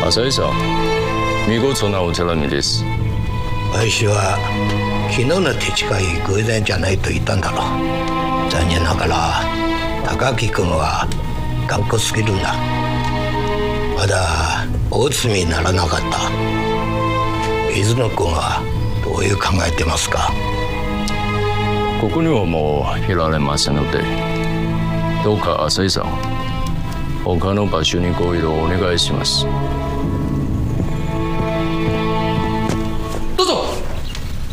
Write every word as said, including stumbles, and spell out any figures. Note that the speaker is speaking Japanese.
浅井さん、見事なお手紙です。 私は昨日の手近い偶然じゃないと言ったんだろう。残念ながら高木君は頑固すぎるんだ。まだ大詰めにならなかった。水野君はどういう考えてますか？ ここにはもういられませんので、どうか浅井さん、他の場所にご移動お願いします。